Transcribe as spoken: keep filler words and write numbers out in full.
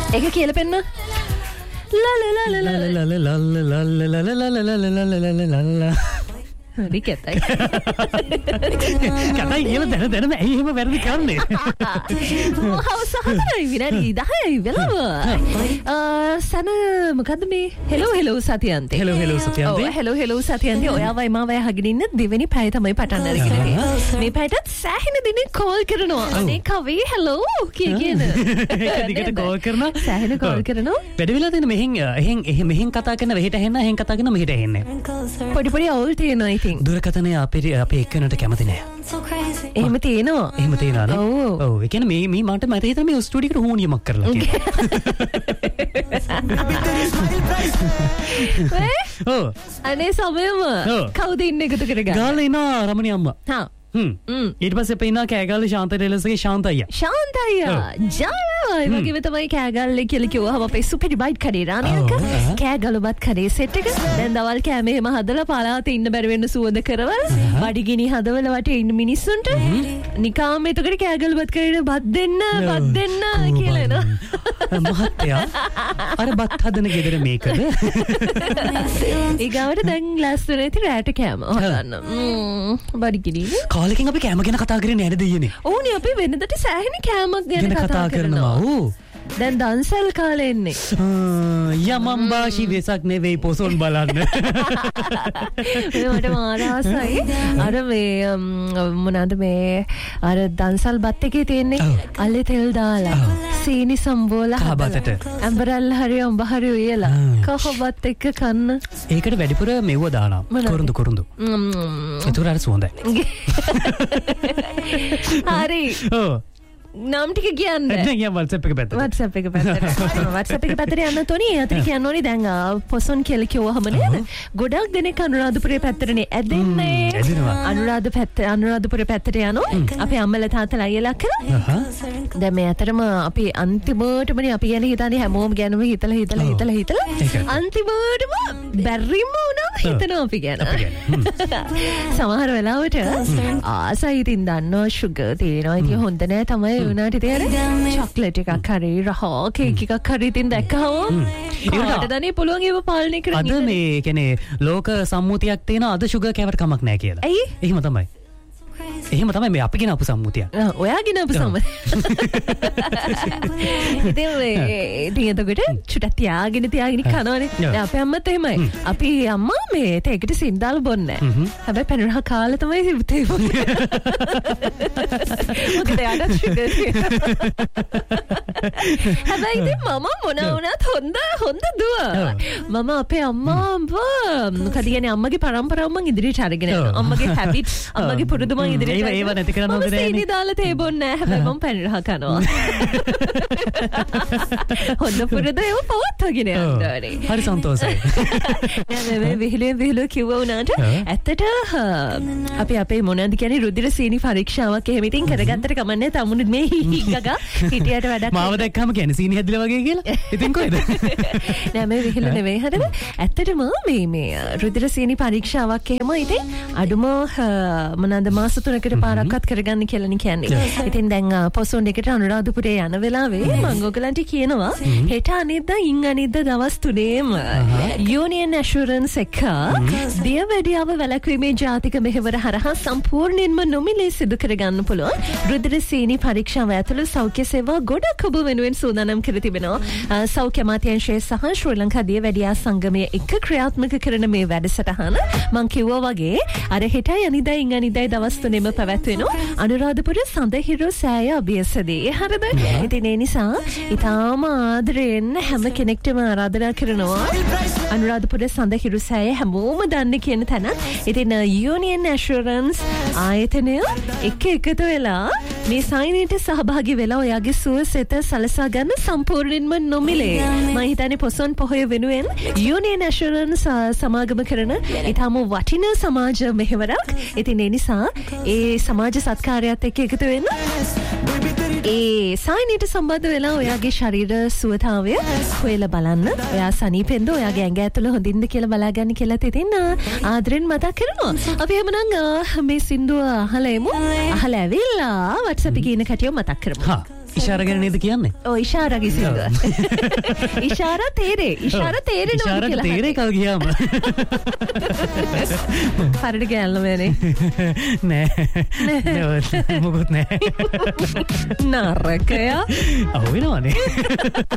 ඒක කියලා පෙන්න. ලා ලා ලා ලා ලා ලා ලා ලා ලා ලා ලා ලා හරි කැතයි. කතයි කියලා දැන දැනම ඇයි එහෙම වැරදි කරන්නේ? හවස හතරයි විනාඩි දහයයි වෙලාව. සන මොකද්ද මේ? Hello hello සතියන්තේ. Hello hello සතියන්තේ. ඔව් හෙලෝ හෙලෝ සතියන්තේ ඔයාවයි මාවයි අහගෙන ඉන්න දෙවෙනි පැය තමයි පටන් අරගෙන තියෙන්නේ. මේ පැයටත් සෑහෙන දිනෙක කෝල් කරනවා. අනේ කවි හෙලෝ කිය කියන. දිගට කෝල් කරනවා. සෑහෙන කෝල් කරනවා. වැඩ වෙලා තියෙන මෙහෙන් එහෙන් මෙහෙන් කතා කරන වෙහෙට ඇහෙන්න එහෙන් කතා කරන මෙහෙට ඇහෙන්නේ. පොඩි පොඩි අවුල් තියෙනවා ඉතින්. දුරකථනය අපේ අපේ එක්කනට කැමති නෑ. එහෙම තියෙනවා. එහෙම තියෙනවා නේ. ඔව්. ඔව් ඒ කියන්නේ මේ මේ මට මට හිතෙන මේ ස්ටුඩියෝ එකට හෝනියමක් කරලා තියෙනවා. ඔව්. අනේ සමයම කවුද ඉන්නේ එකතු කරගන්න? ගාලා ඉනවා රමණී අම්මා. හා. හ්ම්. ඊට පස්සේ පේනවා කෑගල්ල ශාන්ත ඩෙලස්ගේ ශාන්ත අයියා. ශාන්ත අයියා. ජාවා ඒ වගේම තමයි කෑගල්ල කියලා කිව්වහම අපේ සුපිරි බයිට් කඩේ රාණියක කෑගල්ලුවත් කඩේ සෙට් එක. දැන් දවල් කෑම එහෙම හදලා පලාතේ ඉන්න බැරි වෙන්න සුවඳ කරවල බඩගිනි හදවල වටේ ඉන්න මිනිස්සුන්ට නිකාම එතකොට කෑගල්ලුවත් කඩේට බත් දෙන්න බත් දෙන්න කියලා එනවා. මහත්තයා අර බත් හදන ගෙදර මේකද? ඊගාවට දැන් ලස්සන ඇති රැට කෑම හදන්න. ම්ම් බඩගිනි කාලෙකින් අපි කෑම ගැන කතා කරන්නේ නැද්ද ඊයේනේ? ඕනේ අපි වෙනදට සෑහෙන කෑමක් ගැන කතා කරනවා. ඔව්. දැන් දන්සල් කාලේ එන්නේ. යමම් බාෂි වෙසක් නෙවෙයි පොසොන් බලන්න. මට මාර ආසයි. අර මේ මොනවාද මේ අර දන්සල් බත් එකේ තියෙන්නේ අල්ලේ තෙල් දාලා සීනි සම්බෝල කහබතට ඇඹරල් හරි අඹ හරි උයලා කහබත් එක්ක කන්න. ඒකට වැඩිපුර මෙව්ව දානවා. කුරුඳු කුරුඳු. ඒක උඩ සුවඳයි. හරි. ඔව්. නම් ටික කියන්න. දැන් යම් WhatsApp එක පැත්තට. WhatsApp එක පැත්තට. WhatsApp එක පැත්තට යන්න තෝනි. අතට කියන්න ඕනේ දැන් පොසොන් කියලා කිව්වහම නේද? ගොඩක් දෙනෙක් අනුරාධපුරේ පැත්තටනේ ඇදෙන්නේ. අනුරාධ පැත්ත අනුරාධපුරේ පැත්තට යනවා. අපේ අම්මලා තාත්තලා අයියලා කරා. දැන් මේ අතරම අපි අන්තිමටමනේ අපි ගැන හිතන්නේ හැමෝම ගැනම හිතලා හිතලා හිතලා හිතලා අන්තිමටම බැරිම වුණා හිතනවා අපි ගැන. සමහර වෙලාවට ආසයි ඉතින් දන්නවා sugar තියෙනවා. ඉතින් හොඳ නෑ තමයි උනාට තියෙන චොක්ලට් එකක් හරි රහ කේක් එකක් හරි ඉතින් දැක්කම ඒකට දන්නේ පුළුවන් ඒව පාලනය කරන්න. අද මේ කියන්නේ ලෝක සම්මුතියක් තියෙන අද sugar කෑවට කමක් නැහැ කියලා. ඇයි? එහෙම තමයි. එහෙම තමයි මේ අපි කියන අපු සම්මුතිය. ඔයා කියන අපු සම්මුතිය. ඉතින් මේ ඉතින් එතකොට චුට්ටක් තියාගෙන තියාගෙන කනවනේ. දැන් අපේ අම්මත් එහෙමයි. අපි අම්මා මේ තේකට සින්දාල් බොන්නේ නැහැ. හැබැයි පැනරහ කාලා තමයි තේ බොන්නේ. මොකද යාට sugar හැබැයි ඉතින් මම මොන වුණත් හොඳ හොඳ දුව. මම අපේ අම්මාව මොකද කියන්නේ අම්මගේ පරම්පරාව මං ඉදිරියට අරගෙන යනවා. අම්මගේ habit අම්මගේ පුරුදු මං ඉදිරියට ඒව ඒව නැති කරන්න ඕනේ නෑනේ. මම සීනි දාලා තේ බොන්නේ නැහැ. හැබැයි මම පැණි රහ කනවා. හොඳ පුරුදු ඒව පවත්වාගෙන යන්න ඕනේ. හරි සන්තෝෂයි. නෑ මේ විහිළුවේ විහිළුව කිව්වා උනාට ඇත්තට අපි අපේ මොනවද කියන්නේ රුධිර සීනි පරීක්ෂාවක් එහෙම ඉතින් කරගත්තට කමන්නේ තමුණු මේ හිගගා හිටියට වැඩක් මාව දැක්කම කියන්නේ සීනි හැදිලා වගේ කියලා. ඉතින් කොහෙද? නෑ මේ විහිළු නෙවෙයි හදව. ඇත්තටම මේ මේ රුධිර සීනි පරීක්ෂාවක් එහෙම ඉතින් අඩුම මොනවාද මාස තුනකට පාරක්වත් කරගන්න කියලානේ කියන්නේ. ඉතින් දැන් පොසොන් එකට අනුරාධපුරේ යන වෙලාවේ මම ඔයගලන්ට කියනවා හෙට අනිද්දා ඉන් අනිද්දා දවස් තුනේම යූනියන් ඇෂුරන්ස් එක දියවැඩියාව වැළැක්වීමේ ජාතික මෙහෙවර හරහා සම්පූර්ණයෙන්ම නොමිලේ සිදු කරගන්න පුළුවන් රුධිර සීනි පරීක්ෂාව ඇතුළු සෞඛ්‍ය සේවා ගොඩක් ඔබ වෙනුවෙන් සූදානම් කර තිබෙනවා. සෞඛ්‍ය අමාත්‍යාංශය සහ ශ්‍රී ලංකා දියවැඩියා සංගමය එක්ක ක්‍රියාත්මක කරන මේ වැඩසටහන මම කිව්වා වගේ අර හෙටයි අනිද්දා ඉන් අනිද්දායි දවස් තුනේම පැවැත්වෙනවා අනුරාධපුර සඳහිරු සෑය අභියසදී. හරිද? ඉතින් ඒ නිසා ඊටාම ආදරෙන් හැම කෙනෙක්ටම ආරාධනා කරනවා අනුරාධපුර සඳහිරු සෑය හැමෝම දන්න කියන තැන. ඉතින් යූනියන් ඇෂුරන්ස් ආයතනය එක්ක එකතු වෙලා මේ සයිනේට සහභාගී වෙලා ඔයාගේ සුවසෙත සලසා ගන්න සම්පූර්ණයෙන්ම නොමිලේ. මම හිතන්නේ පොසොන් පොහොය වෙනුවෙන් යූනියන් ඇෂුරන්ස් සමාගම කරන ඊටාම වටිනා සමාජ මෙහෙවරක්. ඉතින් ඒ නිසා ඒ සමාජ සත්කාරයත් එක්ක එකතු වෙන්න ඒ සයිනේට සම්බන්ධ වෙලා ඔයාගේ ශරීර සුවතාවය හොයලා බලන්න. ඔයා සනීපෙන්ද ඔයාගේ ඇඟ ඇතුළ හොඳින්ද කියලා බලාගන්න කියලා තිතින් ආදරෙන් මතක් කරනවා. අපි එහෙමනම් මේ සින්දුව අහලා එමු. අහලා ඇවිල්ලා WhatsApp එකේ ඉන්න කටියව මතක් කරමු. හා ඉෂාර ගැන නේද කියන්නේ? ඔව් ඉෂාරගේ සින්දුව. ඉෂාර තේරේ. ඉෂාර තේරෙනවා ඉෂාරට කියලා. තේරේ කල් ගියාම. හරියට ගෑල්ල මේනේ. නෑ. මොකුත් නෑ. නරකයා. අහු වෙනවනේ.